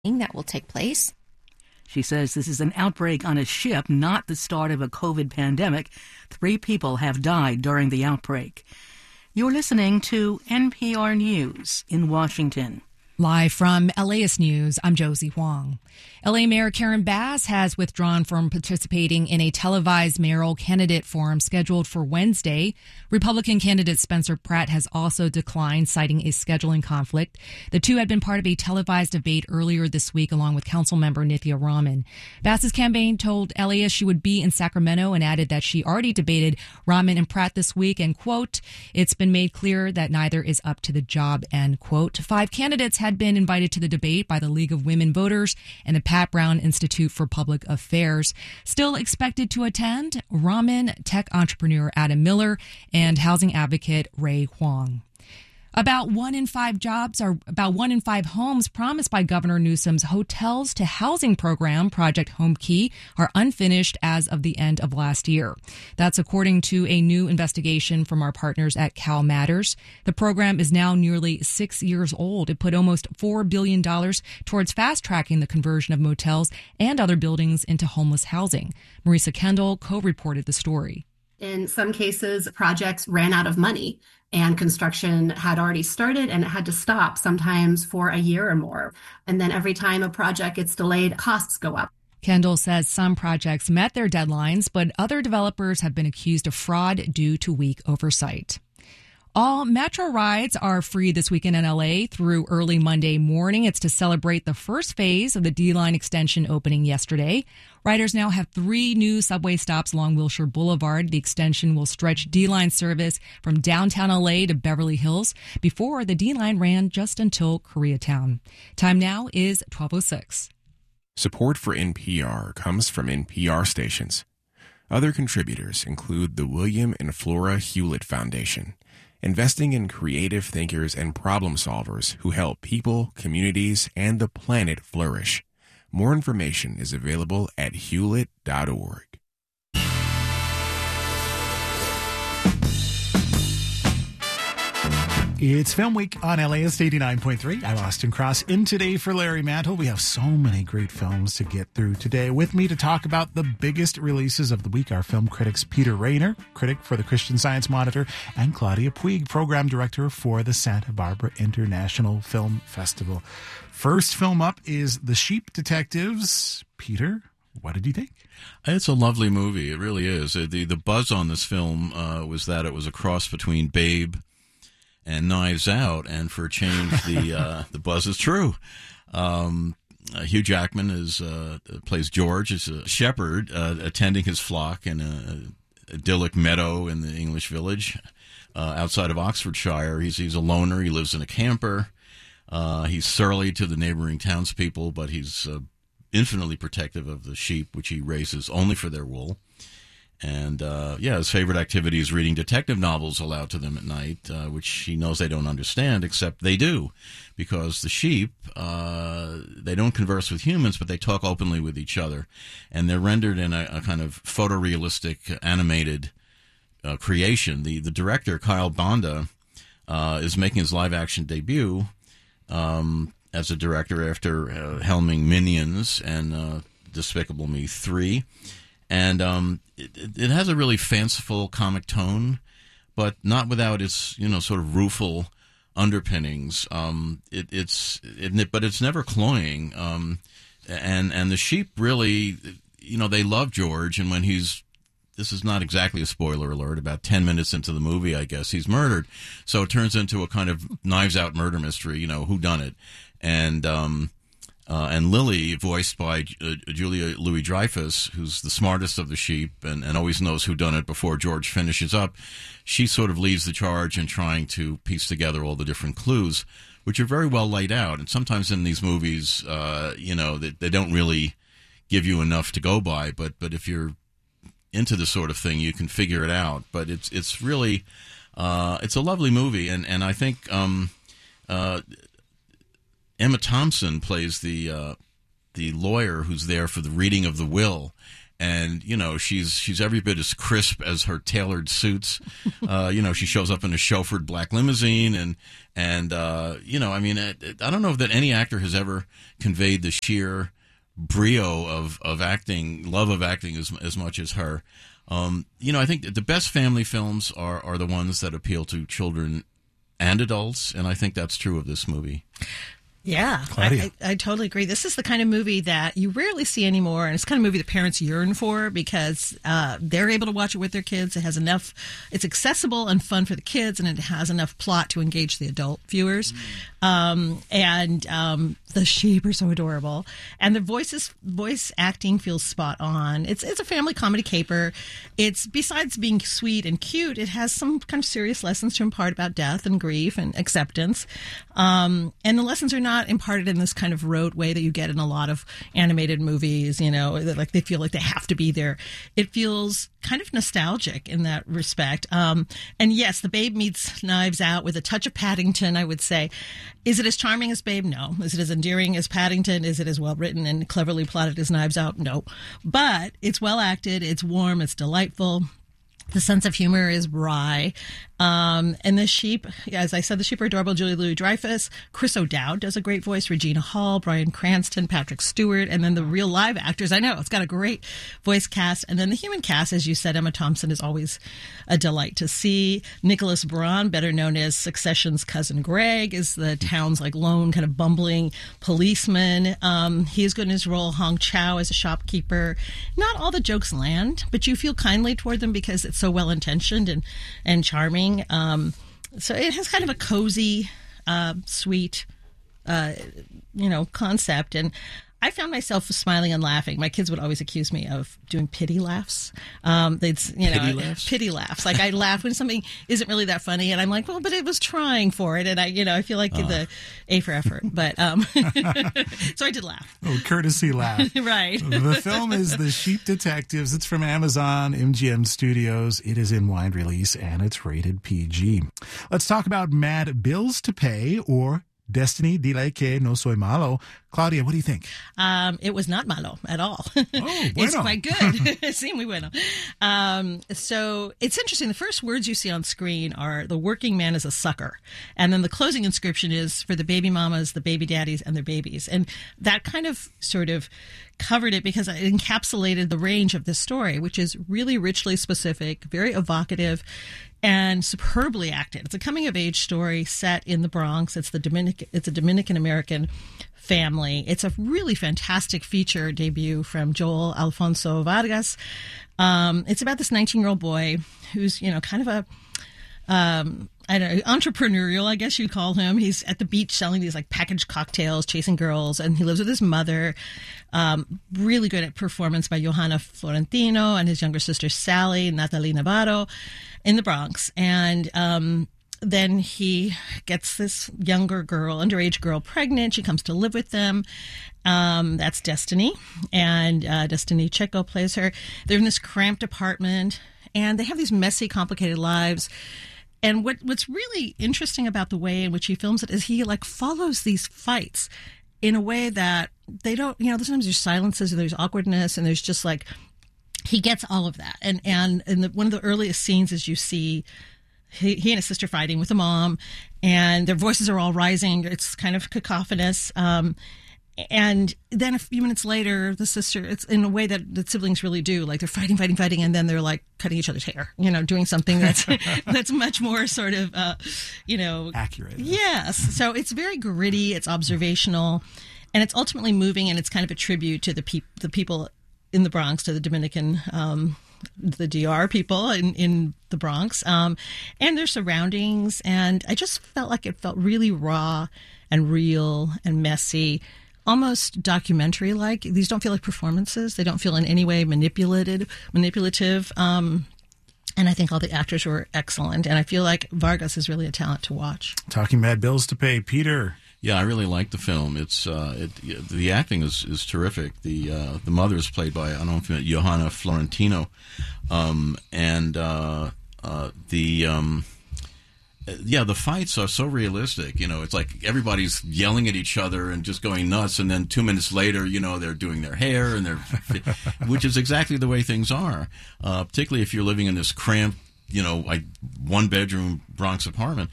that will take place. She says this is an outbreak on a ship, not the start of a COVID pandemic. 3 people have died during the outbreak. You're listening to NPR News in Washington. Live from LAist News, I'm Josie Huang. LA Mayor Karen Bass has withdrawn from participating in a televised mayoral candidate forum scheduled for Wednesday. Republican candidate Spencer Pratt has also declined, citing a scheduling conflict. The two had been part of a televised debate earlier this week, along with Councilmember Nithya Raman. Bass's campaign told LAist she would be in Sacramento and added that she already debated Raman and Pratt this week and, quote, "It's been made clear that neither is up to the job," end quote. 5 candidates had been invited to the debate by the League of Women Voters and the Pat Brown Institute for Public Affairs. Still expected to attend, Raman, tech entrepreneur Adam Miller, and housing advocate Ray Huang. About 1 in 5 homes promised by Governor Newsom's Hotels to Housing program, Project Home Key, are unfinished as of the end of last year. That's according to a new investigation from our partners at Cal Matters. The program is now nearly 6 years old. It put almost $4 billion towards fast-tracking the conversion of motels and other buildings into homeless housing. Marisa Kendall co-reported the story. In some cases, projects ran out of money and construction had already started and it had to stop, sometimes for a year or more. And then every time a project gets delayed, costs go up. Kendall says some projects met their deadlines, but other developers have been accused of fraud due to weak oversight. All Metro rides are free this weekend in LA through early Monday morning. It's to celebrate the first phase of the D-Line extension opening yesterday. Riders now have 3 new subway stops along Wilshire Boulevard. The extension will stretch D-Line service from downtown LA to Beverly Hills. Before, the D-Line ran just until Koreatown. Time now is 12:06. Support for NPR comes from NPR stations. Other contributors include the William and Flora Hewlett Foundation, investing in creative thinkers and problem solvers who help people, communities, and the planet flourish. More information is available at hewlett.org. It's Film Week on LAist 89.3. I'm Austin Cross. In today for Larry Mantle, we have so many great films to get through today. With me to talk about the biggest releases of the week are film critics Peter Rayner, critic for the Christian Science Monitor, and Claudia Puig, program director for the Santa Barbara International Film Festival. First film up is The Sheep Detectives. Peter, what did you think? It's a lovely movie. It really is. The buzz on this film was that it was a cross between Babe and Knives Out, and for a change, the buzz is true. Hugh Jackman plays George, is a shepherd attending his flock in an idyllic meadow in the English village outside of Oxfordshire. He's a loner. He lives in a camper. He's surly to the neighboring townspeople, but he's infinitely protective of the sheep, which he raises only for their wool. And, his favorite activity is reading detective novels aloud to them at night, which he knows they don't understand, except they do, because the sheep, they don't converse with humans, but they talk openly with each other. And they're rendered in a kind of photorealistic, animated creation. The director, Kyle Banda, is making his live-action debut as a director after helming Minions and Despicable Me 3. And it has a really fanciful comic tone, but not without its, sort of rueful underpinnings. But it's never cloying. And the sheep really, they love George. And when this is not exactly a spoiler alert, about 10 minutes into the movie, I guess, he's murdered. So it turns into a kind of Knives Out murder mystery, whodunit. And Lily, voiced by Julia Louis-Dreyfus, who's the smartest of the sheep and always knows who done it before George finishes up, she sort of leads the charge in trying to piece together all the different clues, which are very well laid out. And sometimes in these movies, they don't really give you enough to go by. But if you're into this sort of thing, you can figure it out. But it's really it's a lovely movie, and I think Emma Thompson plays the lawyer who's there for the reading of the will, And, you know, she's every bit as crisp as her tailored suits. You know, she shows up in a chauffeured black limousine. And you know, I mean, I don't know that any actor has ever conveyed the sheer brio of acting, love of acting as much as her. You know, I think the best family films are the ones that appeal to children and adults. And I think that's true of this movie. Yeah, I totally agree. This is the kind of movie that you rarely see anymore, and it's the kind of movie that parents yearn for because they're able to watch it with their kids. It has enough, it's accessible and fun for the kids, and it has enough plot to engage the adult viewers. The sheep are so adorable, and the voice acting feels spot on. It's a family comedy caper. It's, besides being sweet and cute, it has some kind of serious lessons to impart about death and grief and acceptance. And the lessons are not imparted in this kind of rote way that you get in a lot of animated movies, you know, like they feel like they have to be there. It feels kind of nostalgic in that respect. And yes, the Babe meets Knives Out with a touch of Paddington, I would say. Is it as charming as Babe? No. Is it as endearing as Paddington? Is it as well written and cleverly plotted as Knives Out? No. But it's well acted, it's warm, it's delightful. The sense of humor is wry. And the sheep, as I said, the sheep are adorable. Julia Louis-Dreyfus, Chris O'Dowd does a great voice, Regina Hall, Bryan Cranston, Patrick Stewart, and then the real live actors. I know, it's got a great voice cast. And then the human cast, as you said, Emma Thompson is always a delight to see. Nicholas Braun, better known as Succession's cousin Greg, is the town's like lone kind of bumbling policeman. He is good in his role. Hong Chow as a shopkeeper. Not all the jokes land, but you feel kindly toward them because it's so well-intentioned and charming. So it has kind of a cozy, sweet, concept. And I found myself smiling and laughing. My kids would always accuse me of doing pity laughs. Pity laughs. Like I laugh when something isn't really that funny, and I'm like, well, but it was trying for it, and I feel like the A for effort. But so I did laugh. Oh, courtesy laugh. Right. The film is The Sheep Detectives. It's from Amazon, MGM Studios. It is in wide release, and it's rated PG. Let's talk about Mad Bills to Pay, or Destiny, Dile que no soy malo. Claudia, what do you think? It was not malo at all. Oh, bueno. It's quite good. Sí, muy bueno. So it's interesting. The first words you see on screen are "the working man is a sucker," and then the closing inscription is "for the baby mamas, the baby daddies, and their babies." And that kind of sort of covered it because it encapsulated the range of this story, which is really richly specific, very evocative, and superbly acted. It's a coming-of-age story set in the Bronx. It's a Dominican-American family. It's a really fantastic feature debut from Joel Alfonso Vargas. It's about this 19-year-old boy who's, kind of a entrepreneurial, I guess you'd call him. He's at the beach selling these like packaged cocktails, chasing girls, and he lives with his mother. Really good at performance by Johanna Florentino and his younger sister Sally, Natalie Navarro, in the Bronx. And then he gets this younger girl, underage girl, pregnant. She comes to live with them. That's Destiny, and Destiny Checo plays her. They're in this cramped apartment, and they have these messy, complicated lives. And what's really interesting about the way in which he films it is he follows these fights in a way that they don't, sometimes there's silences and there's awkwardness and there's just he gets all of that. And one of the earliest scenes is you see he and his sister fighting with the mom, and their voices are all rising. It's kind of cacophonous. And then a few minutes later, the sister, it's in a way that the siblings really do. They're fighting, and then they're cutting each other's hair, doing something that's much more sort of, accurate. Yes. So it's very gritty, it's observational, and it's ultimately moving, and it's kind of a tribute to the people in the Bronx, to the Dominican, the DR people in the Bronx, and their surroundings. And I just felt like it felt really raw and real and messy. Almost documentary-like. These don't feel like performances. They don't feel in any way manipulative. And I think all the actors were excellent. And I feel like Vargas is really a talent to watch. Talking Mad Bills to Pay, Peter. Yeah, I really like the film. It's the acting is terrific. The mother is played by, I don't know if you know, Johanna Florentino, the fights are so realistic. It's like everybody's yelling at each other and just going nuts, and then 2 minutes later, they're doing their hair and which is exactly the way things are. Particularly if you're living in this cramped, like 1-bedroom Bronx apartment.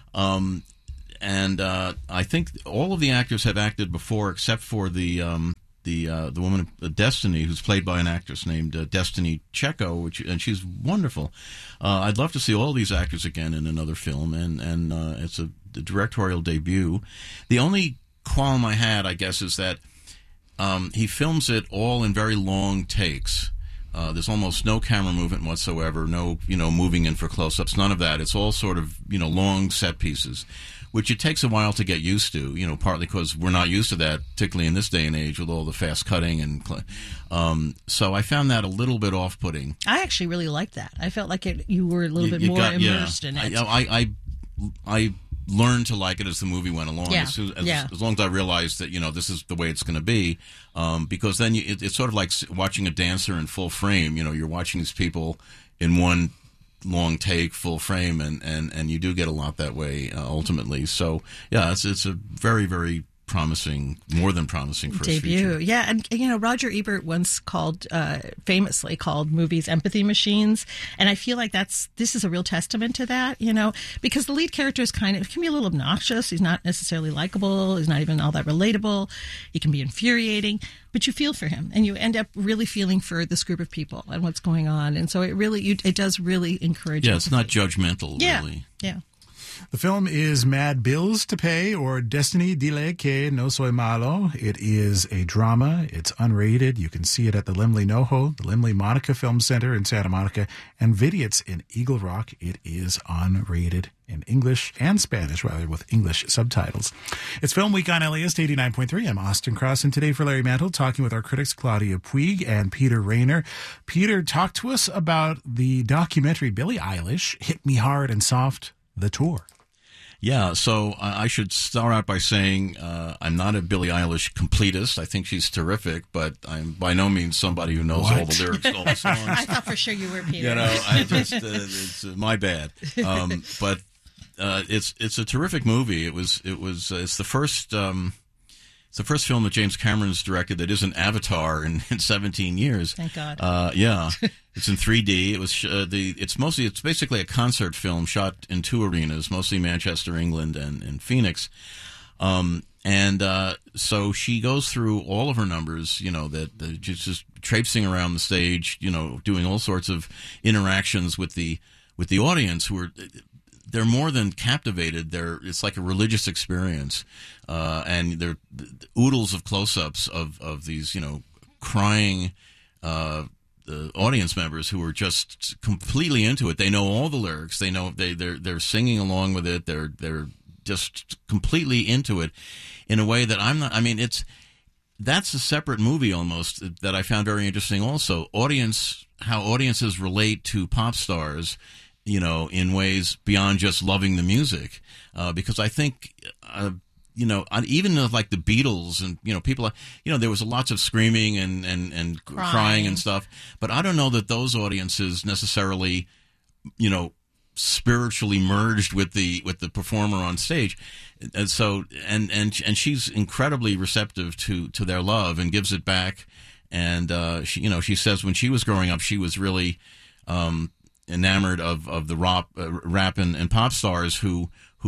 And I think all of the actors have acted before, except for the woman Destiny, who's played by an actress named Destiny Checo, and she's wonderful. I'd love to see all these actors again in another film, and it's a directorial debut. The only qualm I had, I guess, is that he films it all in very long takes. There's almost no camera movement whatsoever, no moving in for close-ups, none of that. It's all sort of long set pieces, which it takes a while to get used to, partly because we're not used to that, particularly in this day and age with all the fast cutting. And so I found that a little bit off-putting. I actually really liked that. I felt like you were a little bit more immersed in it. I learned to like it as the movie went along. As long as I realized that, this is the way it's going to be. Because then it's sort of like watching a dancer in full frame. You're watching these people in one long take, full frame, and you do get a lot that way ultimately. So it's a very, very promising, more than promising first debut. feature. Yeah, and Roger Ebert once famously called movies empathy machines, and I feel like this is a real testament to that. Because the lead character is can be a little obnoxious. He's not necessarily likable. He's not even all that relatable. He can be infuriating, but you feel for him, and you end up really feeling for this group of people and what's going on. And so it does really encourage. Yeah, it's not judgmental, really. Yeah. The film is Mad Bills to Pay, or Destiny Dile que no soy malo. It is a drama. It's unrated. You can see it at the Laemmle NoHo, the Laemmle Monica Film Center in Santa Monica, and Vidiot's in Eagle Rock. It is unrated in English and Spanish, rather, with English subtitles. It's Film Week on LAist 89.3. I'm Austin Cross, and today for Larry Mantle, talking with our critics Claudia Puig and Peter Rayner. Peter, talk to us about the documentary Billie Eilish, Hit Me Hard and Soft, the tour. Yeah, so I should start out by saying I'm not a Billie Eilish completist. I think she's terrific, but I'm by no means somebody who knows all the lyrics to all the songs. I thought for sure you were, Peter. It's my bad. But it's a terrific movie. It's the first. It's the first film that James Cameron's directed that isn't Avatar in 17 years. Thank God. Yeah, it's in 3D. It was it's basically a concert film shot in 2 arenas, mostly Manchester, England, and Phoenix. So she goes through all of her numbers, that just traipsing around the stage, doing all sorts of interactions with the audience who are. They're more than captivated. It's like a religious experience, and they're oodles of close-ups of these, crying audience members who are just completely into it. They know all the lyrics. They know they're singing along with it. They're just completely into it in a way that I'm not. I mean, that's a separate movie almost that I found very interesting. Also, how audiences relate to pop stars. In ways beyond just loving the music, because I think, even like the Beatles and people, there was lots of screaming and crying and stuff, but I don't know that those audiences necessarily, spiritually merged with the performer on stage, and so and she's incredibly receptive to their love and gives it back, and she says when she was growing up she was really. Enamored of the rap and pop stars who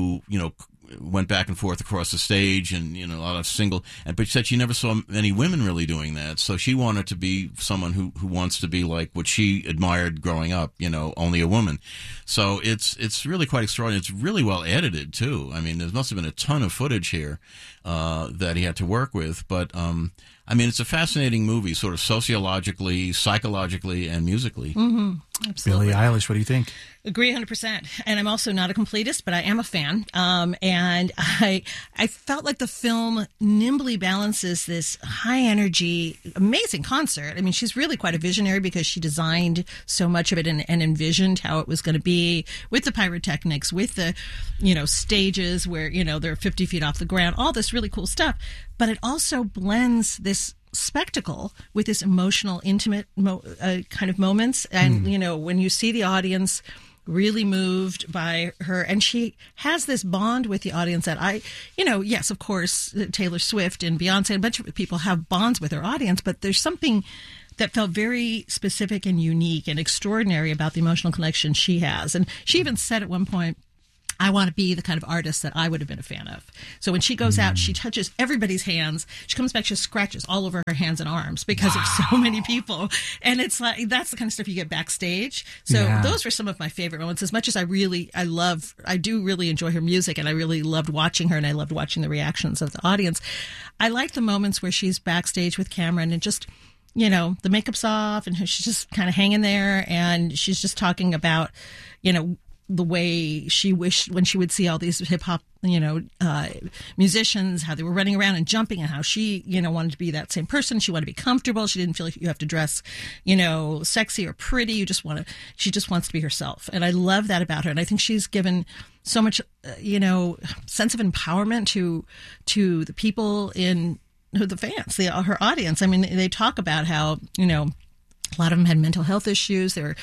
went back and forth across the stage and a lot of but she said she never saw many women really doing that, so she wanted to be someone who wants to be like what she admired growing up, only a woman. So it's really quite extraordinary. It's really well edited too. I mean, there must have been a ton of footage here that he had to work with, but it's a fascinating movie, sort of sociologically, psychologically, and musically. Mm-hmm. Absolutely. Billie Eilish, what do you think? Agree 100%. And I'm also not a completist, but I am a fan. And I felt like the film nimbly balances this high energy, amazing concert. I mean, she's really quite a visionary because she designed so much of it and envisioned how it was going to be with the pyrotechnics, with the, stages where, they're 50 feet off the ground, all this really cool stuff. But it also blends this spectacle with this emotional, intimate kind of moments. And, when you see the audience really moved by her. And she has this bond with the audience that yes, of course, Taylor Swift and Beyonce and a bunch of people have bonds with their audience, but there's something that felt very specific and unique and extraordinary about the emotional connection she has. And she even said at one point, I want to be the kind of artist that I would have been a fan of. So when she goes out, she touches everybody's hands. She comes back, she scratches all over her hands and arms because of so many people. And it's like, that's the kind of stuff you get backstage. So those were some of my favorite moments. As much as I do really enjoy her music, and I really loved watching her, and I loved watching the reactions of the audience. I like the moments where she's backstage with Cameron and just, the makeup's off and she's just kind of hanging there, and she's just talking about, the way she wished when she would see all these hip hop, musicians, how they were running around and jumping, and how she, wanted to be that same person. She wanted to be comfortable. She didn't feel like you have to dress, sexy or pretty. She just wants to be herself. And I love that about her. And I think she's given so much, sense of empowerment to the people the fans, her audience. I mean, they talk about how, a lot of them had mental health issues. There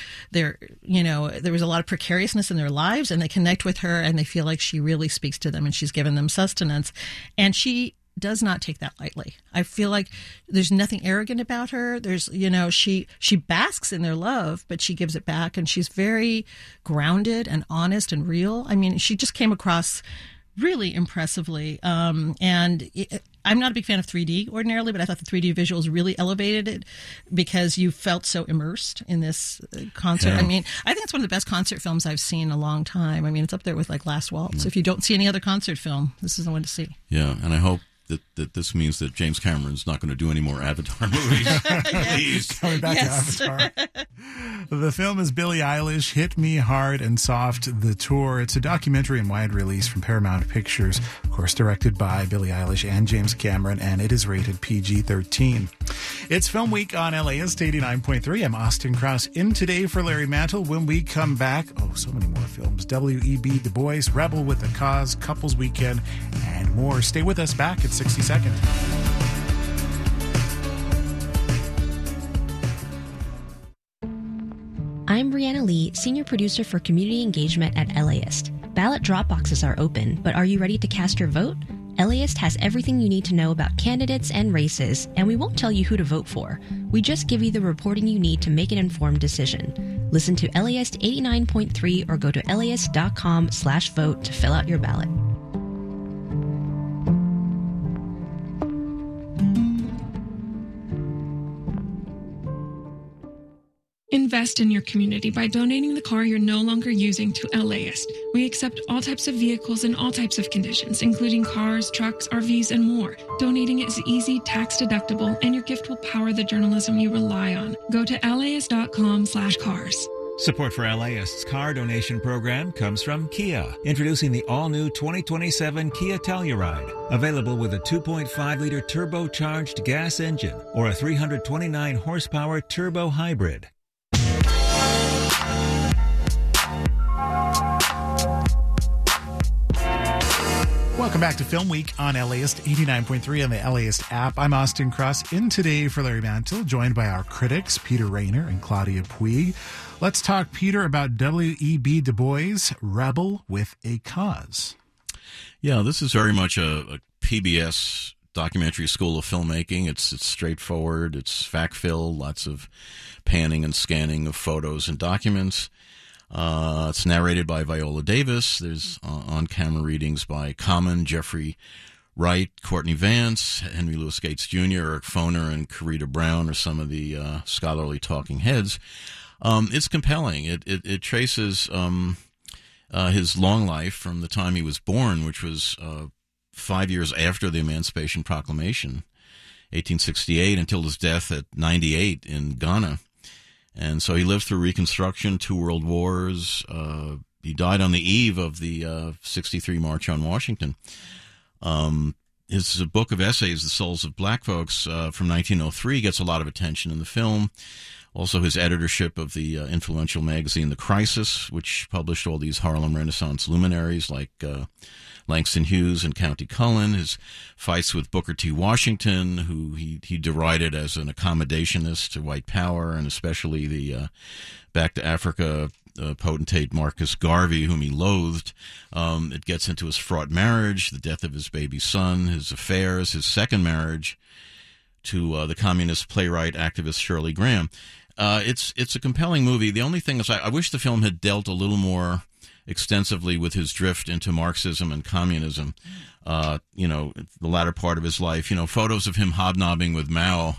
was a lot of precariousness in their lives, and they connect with her, and they feel like she really speaks to them, and she's given them sustenance. And she does not take that lightly. I feel like there's nothing arrogant about her. There's, she basks in their love, but she gives it back, and she's very grounded and honest and real. I mean, she just came across really impressively. I'm not a big fan of 3D ordinarily, but I thought the 3D visuals really elevated it because you felt so immersed in this concert. Yeah. I mean, I think it's one of the best concert films I've seen in a long time. I mean, it's up there with like Last Waltz. If you don't see any other concert film, this is the one to see. Yeah, and I hope that this means that James Cameron's not going to do any more Avatar movies. Please. Coming back to Avatar. The film is Billie Eilish, Hit Me Hard and Soft, The Tour. It's a documentary and wide release from Paramount Pictures, of course, directed by Billie Eilish and James Cameron, and it is rated PG-13. It's Film Week on LAist 89.3. I'm Austin Cross in today for Larry Mantle. When we come back, so many more films. W.E.B. Du Bois, Rebel with a Cause, Couples Weekend, and more. Stay with us back at 60 seconds. I'm Brianna Lee, Senior Producer for Community Engagement at LAist. Ballot drop boxes are open, but are you ready to cast your vote? LAist has everything you need to know about candidates and races, and we won't tell you who to vote for. We just give you the reporting you need to make an informed decision. Listen to LAist 89.3 or go to laist.com/vote to fill out your ballot. Invest in your community by donating the car you're no longer using to LAist. We accept all types of vehicles in all types of conditions, including cars, trucks, RVs, and more. Donating is easy, tax-deductible, and your gift will power the journalism you rely on. Go to laist.com/cars. Support for LAist's car donation program comes from Kia, introducing the all-new 2027 Kia Telluride, available with a 2.5-liter turbocharged gas engine or a 329-horsepower turbo hybrid. Welcome back to Film Week on LAist 89.3 on the LAist app. I'm Austin Cross in today for Larry Mantle, joined by our critics, Peter Rayner and Claudia Puig. Let's talk, Peter, about W.E.B. Du Bois, Rebel with a Cause. Yeah, this is very much a PBS documentary school of filmmaking. It's straightforward. It's fact-filled, lots of panning and scanning of photos and documents. It's narrated by Viola Davis. There's on-camera readings by Common, Jeffrey Wright, Courtney Vance, Henry Louis Gates Jr., Eric Foner, and Corita Brown are some of the scholarly talking heads. It's compelling. It traces his long life from the time he was born, which was 5 years after the Emancipation Proclamation, 1868, until his death at 98 in Ghana. And so he lived through Reconstruction, 2 world wars. He died on the eve of the 63 March on Washington. His book of essays, The Souls of Black Folks, from 1903, gets a lot of attention in the film. Also, his editorship of the influential magazine The Crisis, which published all these Harlem Renaissance luminaries like Langston Hughes and Countee Cullen. His fights with Booker T. Washington, who he derided as an accommodationist to white power, and especially the Back to Africa potentate Marcus Garvey, whom he loathed. It gets into his fraught marriage, the death of his baby son, his affairs, his second marriage to the communist playwright activist Shirley Graham. It's a compelling movie. The only thing is I wish the film had dealt a little more extensively with his drift into Marxism and communism, the latter part of his life. Photos of him hobnobbing with Mao